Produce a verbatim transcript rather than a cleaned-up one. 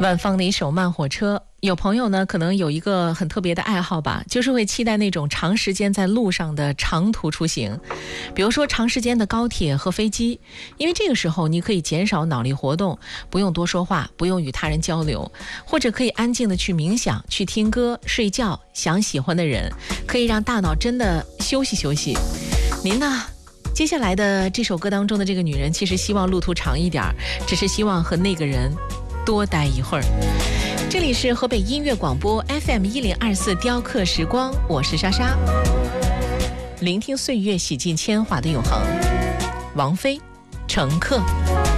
万芳的一首《慢火车》，有朋友呢可能有一个很特别的爱好吧，就是会期待那种长时间在路上的长途出行，比如说长时间的高铁和飞机，因为这个时候你可以减少脑力活动，不用多说话，不用与他人交流，或者可以安静的去冥想，去听歌，睡觉，想喜欢的人，可以让大脑真的休息休息。您呢？接下来的这首歌当中的这个女人，其实希望路途长一点，只是希望和那个人多待一会儿。这里是河北音乐广播 F M 一零二四雕刻时光，我是莎莎，聆听岁月洗尽铅华的永恒。王菲，乘客。